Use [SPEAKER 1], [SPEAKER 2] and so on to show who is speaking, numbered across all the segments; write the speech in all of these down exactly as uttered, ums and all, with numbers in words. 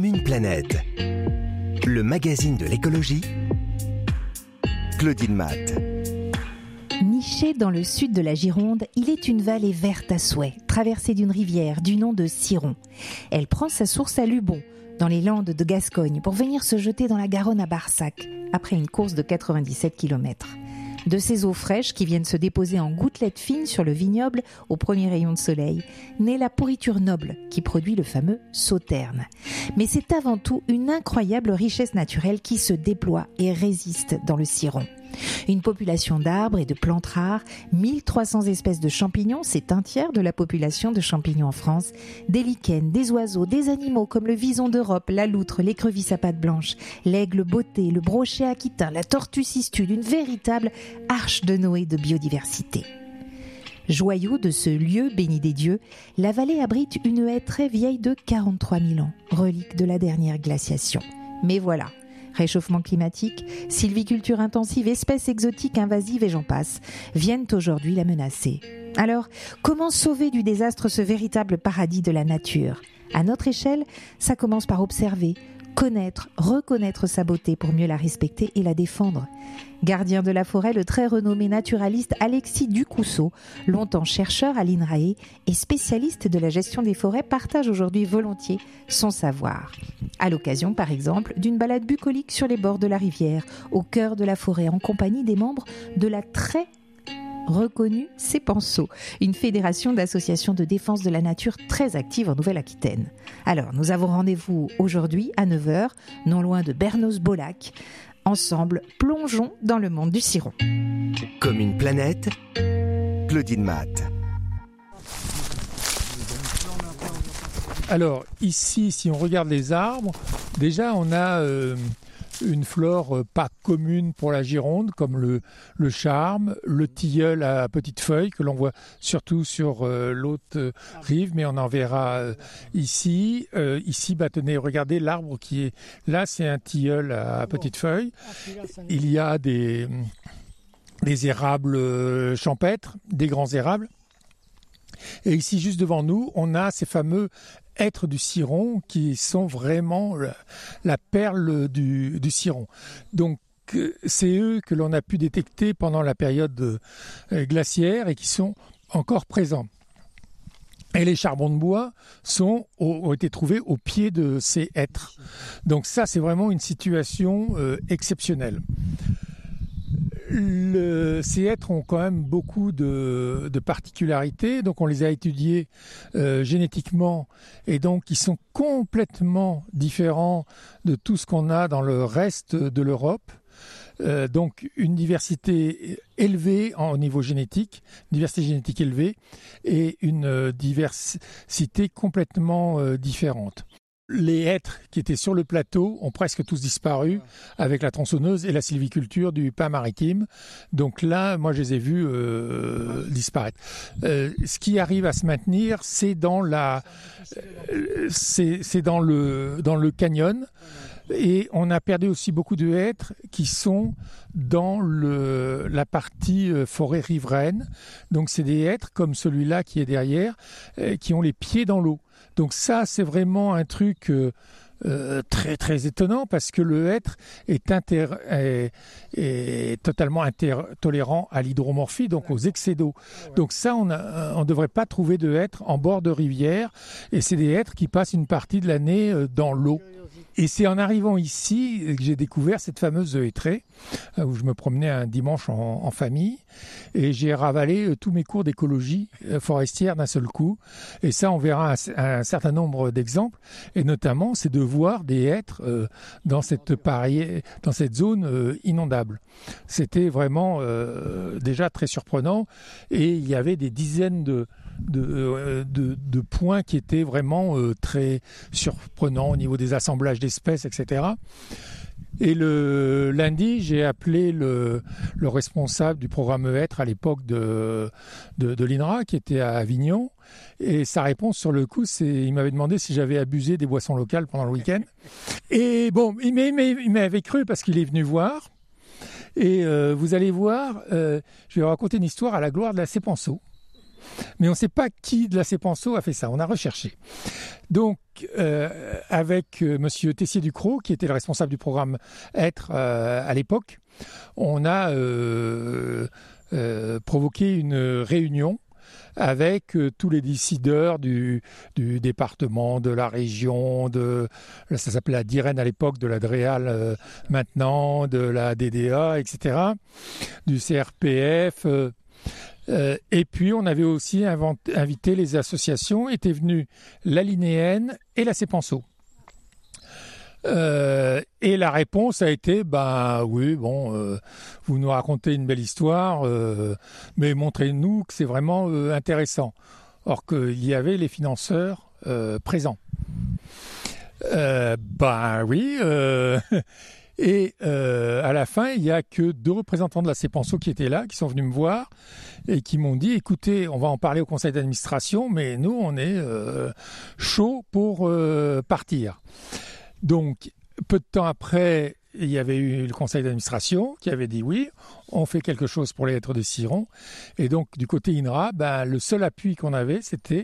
[SPEAKER 1] Une planète, le magazine de l'écologie, Claudine Matte.
[SPEAKER 2] Niché dans le sud de la Gironde, il est une vallée verte à souhait, traversée d'une rivière du nom de Ciron. Elle prend sa source à Lubon, dans les Landes de Gascogne, pour venir se jeter dans la Garonne à Barsac, après une course de quatre-vingt-dix-sept kilomètres. De ces eaux fraîches qui viennent se déposer en gouttelettes fines sur le vignoble au premier rayon de soleil, naît la pourriture noble qui produit le fameux sauterne. Mais c'est avant tout une incroyable richesse naturelle qui se déploie et résiste dans le Ciron. Une population d'arbres et de plantes rares, mille trois cents espèces de champignons, c'est un tiers de la population de champignons en France, des lichens, des oiseaux, des animaux comme le vison d'Europe, la loutre, l'écrevisse à pattes blanches, l'aigle botté, le brochet aquitain, la tortue cistude, une véritable arche de Noé de biodiversité. Joyau de ce lieu béni des dieux, la vallée abrite une haie très vieille de quarante-trois mille ans, relique de la dernière glaciation. Mais voilà, réchauffement climatique, sylviculture intensive, espèces exotiques invasives et j'en passe, viennent aujourd'hui la menacer. Alors, comment sauver du désastre ce véritable paradis de la nature ? À notre échelle, ça commence par observer, connaître, reconnaître sa beauté pour mieux la respecter et la défendre. Gardien de la forêt, le très renommé naturaliste Alexis Ducousseau, longtemps chercheur à l'INRAE et spécialiste de la gestion des forêts, partage aujourd'hui volontiers son savoir. À l'occasion, par exemple, d'une balade bucolique sur les bords de la rivière, au cœur de la forêt, en compagnie des membres de la très reconnue Cépenceau, une fédération d'associations de défense de la nature très active en Nouvelle-Aquitaine. Alors, nous avons rendez-vous aujourd'hui à neuf heures, non loin de Bernos-Bolac. Ensemble, plongeons dans le monde du Ciron.
[SPEAKER 1] Comme une planète, Claudine Matte.
[SPEAKER 3] Alors, ici, si on regarde les arbres, déjà, on a euh, une flore euh, pas commune pour la Gironde, comme le, le charme, le tilleul à petites feuilles, que l'on voit surtout sur euh, l'autre euh, rive, mais on en verra euh, ici. Euh, ici, bah, tenez, regardez l'arbre qui est là, c'est un tilleul à, à petites feuilles. Il y a des, des érables euh, champêtres, des grands érables. Et ici, juste devant nous, on a ces fameux hêtres du Ciron qui sont vraiment la, la perle du, du Ciron. Donc, c'est eux que l'on a pu détecter pendant la période euh, glaciaire et qui sont encore présents. Et les charbons de bois sont, ont été trouvés au pied de ces hêtres. Donc ça, c'est vraiment une situation euh, exceptionnelle. Le, ces hêtres ont quand même beaucoup de, de particularités, donc on les a étudiés euh, génétiquement et donc ils sont complètement différents de tout ce qu'on a dans le reste de l'Europe. Euh, donc une diversité élevée en, au niveau génétique, diversité génétique élevée et une euh, diversité complètement euh, différente. Les hêtres qui étaient sur le plateau ont presque tous disparu avec la tronçonneuse et la sylviculture du pin maritime. Donc là, moi, je les ai vus euh, disparaître. Euh, ce qui arrive à se maintenir, c'est dans la, euh, c'est, c'est dans le dans le canyon. Et on a perdu aussi beaucoup de hêtres qui sont dans le, la partie forêt riveraine. Donc c'est des hêtres comme celui-là qui est derrière, euh, qui ont les pieds dans l'eau. Donc ça, c'est vraiment un truc euh, euh, très très étonnant parce que le hêtre est, inter- est, est totalement inter- tolérant à l'hydromorphie, donc aux excès d'eau. Donc ça, on ne devrait pas trouver de hêtres en bord de rivière. Et c'est des hêtres qui passent une partie de l'année euh, dans l'eau. Et c'est en arrivant ici que j'ai découvert cette fameuse hêtraie, où je me promenais un dimanche en, en famille, et j'ai ravalé tous mes cours d'écologie forestière d'un seul coup. Et ça, on verra un, un certain nombre d'exemples, et notamment, c'est de voir des hêtres euh, dans cette pareille, dans cette zone euh, inondable. C'était vraiment euh, déjà très surprenant, et il y avait des dizaines de De, de, de points qui étaient vraiment euh, très surprenants au niveau des assemblages d'espèces, et cetera. Et le lundi, j'ai appelé le, le responsable du programme hêtres à l'époque de, de, de l'INRA, qui était à Avignon. Et sa réponse sur le coup, c'est il m'avait demandé si j'avais abusé des boissons locales pendant le week-end. Et bon, il m'avait cru parce qu'il est venu voir. Et euh, vous allez voir, euh, je vais raconter une histoire à la gloire de la Cépenceau. mais on ne sait pas qui de la Cepenso a fait ça. On a recherché. Donc, euh, avec euh, Monsieur Tessier-Ducrot, qui était le responsable du programme Être euh, à l'époque, on a euh, euh, provoqué une réunion avec euh, tous les décideurs du, du département, de la région, de ça s'appelait la DIREN à l'époque, de la DREAL euh, maintenant, de la D D A, et cetera, du C R P F. Euh, euh, et puis on avait aussi inventé, invité les associations, étaient venus la Linéenne et la Cepenso. Euh, et la réponse a été bah oui bon euh, vous nous racontez une belle histoire euh, mais montrez-nous que c'est vraiment euh, intéressant. Or qu'il y avait les financeurs euh, présents. Euh, bah oui euh, et euh, à la fin il y a que deux représentants de la Cepenso qui étaient là, qui sont venus me voir et qui m'ont dit écoutez, on va en parler au conseil d'administration, mais nous on est euh, chaud pour euh, partir. Donc, peu de temps après, il y avait eu le conseil d'administration qui avait dit oui, on fait quelque chose pour les lettres de Ciron. Et donc, du côté I N R A, ben, le seul appui qu'on avait, c'était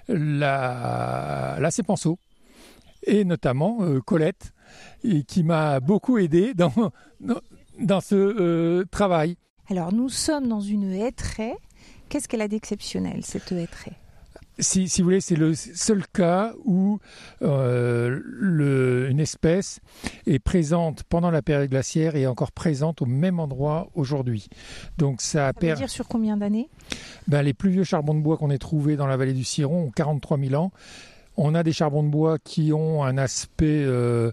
[SPEAKER 3] la, la Cepenso. Et notamment euh, Colette, et qui m'a beaucoup aidé dans, dans, dans ce euh, travail.
[SPEAKER 2] Alors, nous sommes dans une hêtraie. Qu'est-ce qu'elle a d'exceptionnel, cette hêtraie ?
[SPEAKER 3] Si, si vous voulez, c'est le seul cas où euh, le, une espèce est présente pendant la période glaciaire et est encore présente au même endroit aujourd'hui. Donc ça,
[SPEAKER 2] ça
[SPEAKER 3] per...
[SPEAKER 2] veut dire sur combien d'années ?
[SPEAKER 3] Ben, les plus vieux charbons de bois qu'on ait trouvés dans la vallée du Ciron ont quarante-trois mille ans. On a des charbons de bois qui ont un aspect euh,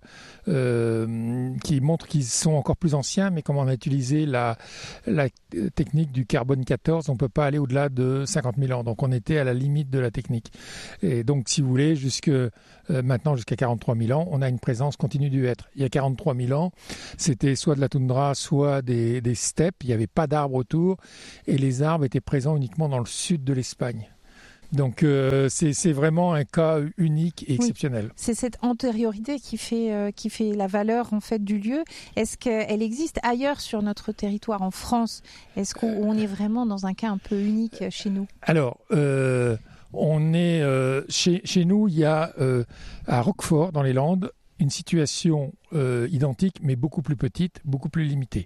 [SPEAKER 3] euh, qui montre qu'ils sont encore plus anciens, mais comme on a utilisé la, la technique du carbone quatorze, on ne peut pas aller au-delà de cinquante mille ans. Donc on était à la limite de la technique. Et donc si vous voulez, jusque, euh, maintenant jusqu'à quarante-trois mille ans, on a une présence continue du hêtre. Il y a quarante-trois mille ans, c'était soit de la toundra, soit des, des steppes. Il n'y avait pas d'arbres autour et les arbres étaient présents uniquement dans le sud de l'Espagne. Donc euh, c'est, c'est vraiment un cas unique et exceptionnel.
[SPEAKER 2] Oui, c'est cette antériorité qui fait, euh, qui fait la valeur en fait du lieu. Est-ce qu'elle existe ailleurs sur notre territoire en France ? Est-ce qu'on est vraiment dans un cas un peu unique chez nous ?
[SPEAKER 3] Alors, euh, on est euh, chez, chez nous, il y a euh, à Roquefort dans les Landes une situation euh, identique mais beaucoup plus petite, beaucoup plus limitée.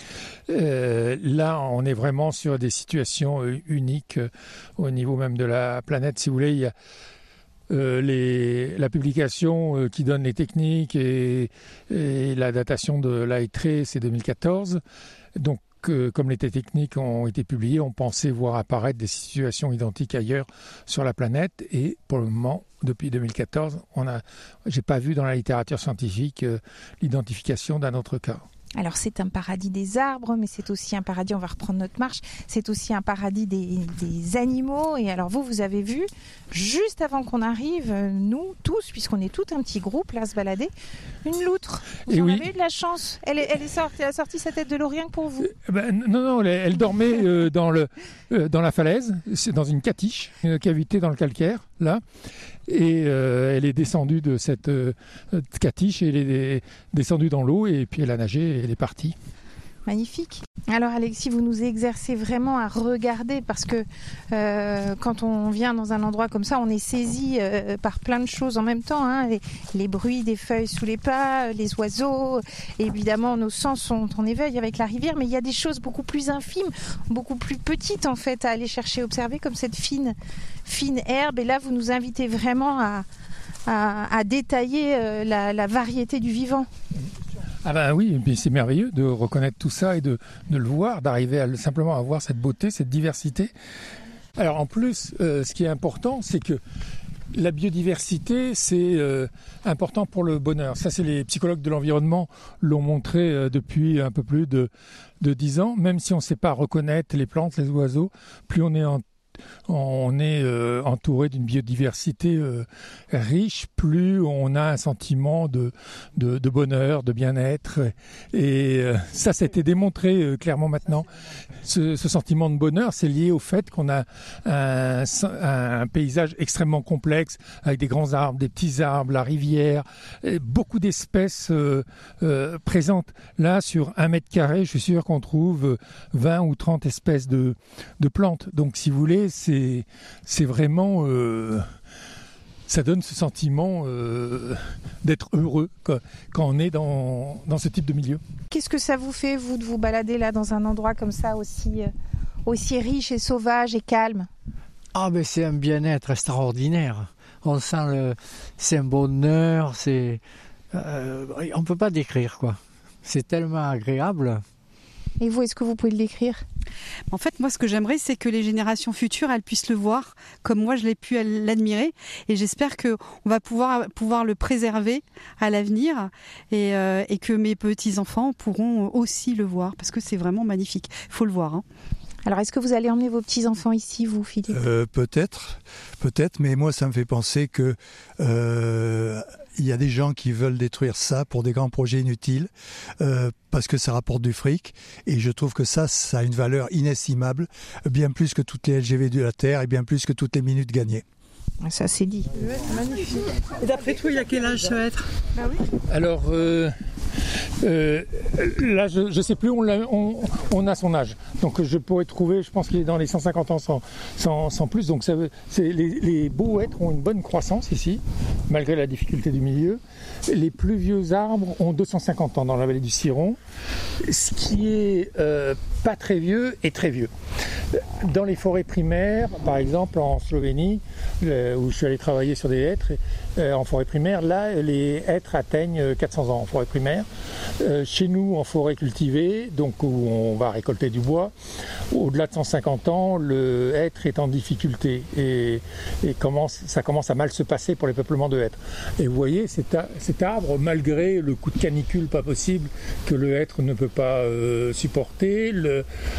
[SPEAKER 3] Euh, là, on est vraiment sur des situations euh, uniques euh, au niveau même de la planète. Si vous voulez, il y a euh, les, la publication euh, qui donne les techniques et, et la datation de la hêtraie, c'est deux mille quatorze. Donc, euh, comme les techniques ont été publiées, on pensait voir apparaître des situations identiques ailleurs sur la planète. Et pour le moment, depuis deux mille quatorze, on a, j'ai pas vu dans la littérature scientifique euh, l'identification d'un autre cas.
[SPEAKER 2] Alors c'est un paradis des arbres, mais c'est aussi un paradis, on va reprendre notre marche, c'est aussi un paradis des, des animaux. Et alors vous, vous avez vu, juste avant qu'on arrive, nous tous, puisqu'on est tout un petit groupe là à se balader, une loutre. Vous
[SPEAKER 3] Et
[SPEAKER 2] en
[SPEAKER 3] oui.
[SPEAKER 2] avez eu de la chance. Elle est, elle est sortie, elle a sorti sa tête de l'eau rien que pour vous.
[SPEAKER 3] Euh, ben, non, non, elle, elle dormait euh, dans, le, euh, dans la falaise, c'est dans une catiche, une cavité dans le calcaire, là. Et euh, elle est descendue de cette euh, catiche et elle est descendue dans l'eau et puis elle a nagé et elle est partie.
[SPEAKER 2] Magnifique. Alors Alexis, vous nous exercez vraiment à regarder parce que euh, quand on vient dans un endroit comme ça, on est saisi euh, par plein de choses en même temps, hein, les, les bruits des feuilles sous les pas, les oiseaux, et évidemment nos sens sont en éveil avec la rivière, mais il y a des choses beaucoup plus infimes, beaucoup plus petites en fait à aller chercher, observer, comme cette fine, fine herbe. Et là, vous nous invitez vraiment à, à, à détailler euh, la, la variété du vivant.
[SPEAKER 3] Ah ben oui, mais c'est merveilleux de reconnaître tout ça et de, de le voir, d'arriver à, simplement à voir cette beauté, cette diversité. Alors en plus, euh, ce qui est important, c'est que la biodiversité, c'est euh, important pour le bonheur. Ça, c'est les psychologues de l'environnement l'ont montré euh, depuis un peu plus de, de dix ans. Même si on ne sait pas reconnaître les plantes, les oiseaux, plus on est en on est euh, entouré d'une biodiversité euh, riche, plus on a un sentiment de, de, de bonheur, de bien-être. Et euh, ça, ça a été démontré euh, clairement maintenant. Ce, ce sentiment de bonheur, c'est lié au fait qu'on a un, un paysage extrêmement complexe, avec des grands arbres, des petits arbres, la rivière, et beaucoup d'espèces euh, euh, présentes. Là, sur un mètre carré, je suis sûr qu'on trouve vingt ou trente espèces de, de plantes. Donc, si vous voulez, voyez, c'est, c'est vraiment... Euh, ça donne ce sentiment euh, d'être heureux quand, quand on est dans, dans ce type de milieu.
[SPEAKER 2] Qu'est-ce que ça vous fait, vous, de vous balader là dans un endroit comme ça, aussi, euh, aussi riche et sauvage et calme?
[SPEAKER 4] Ah ben c'est un bien-être extraordinaire. On sent le, c'est un bonheur, c'est, euh, on ne peut pas décrire quoi. C'est tellement agréable.
[SPEAKER 2] Et vous, est-ce que vous pouvez le décrire?
[SPEAKER 5] En fait, moi, ce que j'aimerais, c'est que les générations futures, elles puissent le voir comme moi, je l'ai pu l'admirer. Et j'espère qu'on va pouvoir, pouvoir le préserver à l'avenir et, euh, et que mes petits-enfants pourront aussi le voir parce que c'est vraiment magnifique. Il faut le voir. Hein.
[SPEAKER 2] Alors, est-ce que vous allez emmener vos petits-enfants ici, vous, Philippe?
[SPEAKER 6] euh, Peut-être, peut-être, mais moi, ça me fait penser que euh, il y a des gens qui veulent détruire ça pour des grands projets inutiles, euh, parce que ça rapporte du fric, et je trouve que ça, ça a une valeur inestimable, bien plus que toutes les L G V de la Terre, et bien plus que toutes les minutes gagnées.
[SPEAKER 2] Ça, c'est dit.
[SPEAKER 7] Le hêtre est magnifique. Et d'après toi, il a quel âge ce hêtre?
[SPEAKER 2] Bah oui.
[SPEAKER 3] Alors, euh, euh, là, je ne sais plus, on, on, on a son âge. Donc, je pourrais trouver, je pense qu'il est dans les cent cinquante ans sans, sans, sans plus. Donc, ça, c'est, les, les beaux hêtres ont une bonne croissance ici, malgré la difficulté du milieu. Les plus vieux arbres ont deux cent cinquante ans dans la vallée du Ciron. Ce qui est euh, pas très vieux est très vieux. Dans les forêts primaires, par exemple en Slovénie, le, où je suis allé travailler sur des hêtres, euh, en forêt primaire, là, les hêtres atteignent quatre cents ans en forêt primaire. Euh, chez nous, en forêt cultivée, donc où on va récolter du bois, au-delà de cent cinquante ans, le hêtre est en difficulté et, et commence, ça commence à mal se passer pour les peuplements de hêtres. Et vous voyez, cet, cet arbre, malgré le coup de canicule pas possible que le hêtre ne peut pas euh, supporter, le,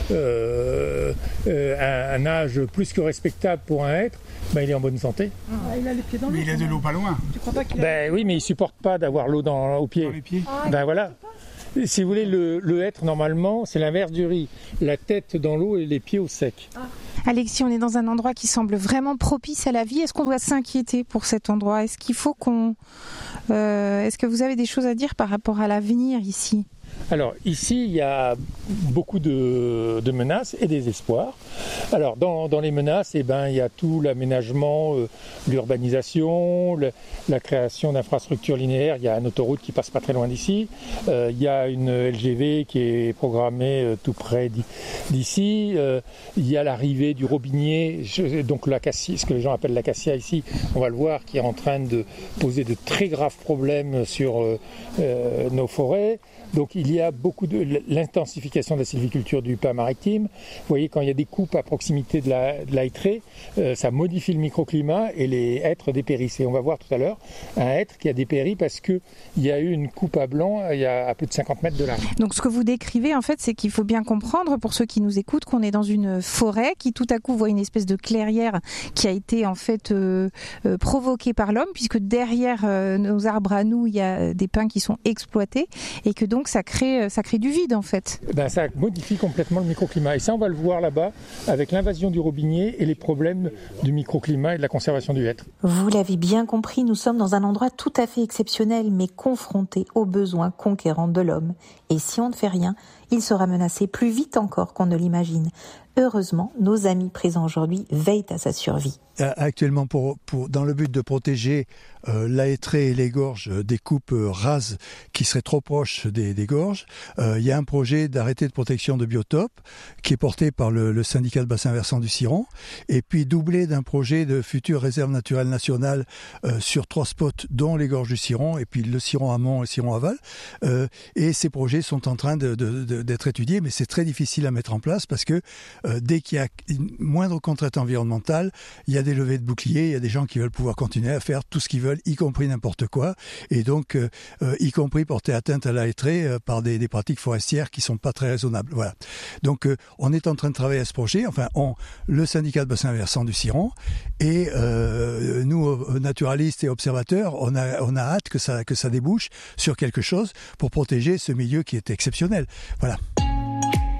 [SPEAKER 3] euh, euh, un, un âge plus que respectable pour un hêtre, ben, il est en bonne santé.
[SPEAKER 7] Ah, il a les pieds dans l'eau.
[SPEAKER 8] Mais il a de l'eau pas loin.
[SPEAKER 7] Tu crois pas qu'il a...
[SPEAKER 3] Ben oui, mais il supporte pas d'avoir l'eau dans, aux pieds.
[SPEAKER 8] Dans les pieds.
[SPEAKER 7] Ah,
[SPEAKER 3] Ben voilà. Si vous voulez, le, le hêtre, normalement, c'est l'inverse du riz. La tête dans l'eau et les pieds au sec.
[SPEAKER 2] Ah. Alexis, on est dans un endroit qui semble vraiment propice à la vie. Est-ce qu'on doit s'inquiéter pour cet endroit? Est-ce qu'il faut qu'on... Euh, est-ce que vous avez des choses à dire par rapport à l'avenir ici?
[SPEAKER 3] Alors ici, il y a beaucoup de, de menaces et des espoirs. Alors dans, dans les menaces, eh ben, il y a tout l'aménagement, euh, l'urbanisation, le, la création d'infrastructures linéaires. Il y a une autoroute qui passe pas très loin d'ici. Euh, il y a une L G V qui est programmée euh, tout près d'ici. Euh, il y a l'arrivée du robinier, je, donc l'acacia, ce que les gens appellent l'acacia ici, on va le voir, qui est en train de poser de très graves problèmes sur euh, euh, nos forêts. Donc il y a beaucoup de l'intensification de la sylviculture du pin maritime. Vous voyez, quand il y a des coupes à proximité de la, de la hêtraie, euh, ça modifie le microclimat et les hêtres dépérissent. Et on va voir tout à l'heure un hêtre qui a dépéri parce qu'il y a eu une coupe à blanc il y a à plus de cinquante mètres de large.
[SPEAKER 2] Donc ce que vous décrivez, en fait, c'est qu'il faut bien comprendre, pour ceux qui nous écoutent, qu'on est dans une forêt qui tout à coup voit une espèce de clairière qui a été en fait euh, euh, provoquée par l'homme, puisque derrière euh, nos arbres à nous, il y a des pins qui sont exploités et que donc ça crée, ça crée du vide en fait.
[SPEAKER 3] Ben, ça modifie complètement le microclimat et ça on va le voir là-bas avec l'invasion du robinier et les problèmes du microclimat et de la conservation du hêtre.
[SPEAKER 2] Vous l'avez bien compris, nous sommes dans un endroit tout à fait exceptionnel mais confronté aux besoins conquérants de l'homme. Et si on ne fait rien, il sera menacé plus vite encore qu'on ne l'imagine. Heureusement, nos amis présents aujourd'hui veillent à sa survie.
[SPEAKER 6] Actuellement, pour, pour, dans le but de protéger euh, la hêtraie et les gorges des coupes euh, rases qui seraient trop proches des, des gorges, euh, il y a un projet d'arrêté de protection de biotope qui est porté par le, le syndicat de bassin versant du Ciron, et puis doublé d'un projet de future réserve naturelle nationale euh, sur trois spots, dont les gorges du Ciron, et puis le Ciron amont et le Ciron aval. Euh, et ces projets sont en train de, de, de, d'être étudiés, mais c'est très difficile à mettre en place parce que euh, dès qu'il y a une moindre contrainte environnementale, il y a des levées de boucliers, il y a des gens qui veulent pouvoir continuer à faire tout ce qu'ils veulent, y compris n'importe quoi, et donc euh, euh, y compris porter atteinte à la hêtraie euh, par des, des pratiques forestières qui sont pas très raisonnables. Voilà. Donc euh, on est en train de travailler à ce projet, enfin on, le syndicat de bassin versant du Ciron, et euh, nous naturalistes et observateurs, on a, on a hâte que ça, que ça débouche sur quelque chose pour protéger ce milieu qui est exceptionnel. Voilà.